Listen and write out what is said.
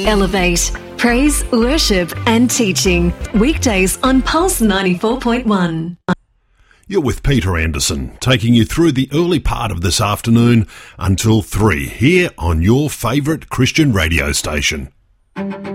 Elevate. Praise, worship and teaching. Weekdays on Pulse 94.1. You're with Peter Anderson, taking you through the early part of this afternoon until 3 here on your favourite Christian radio station.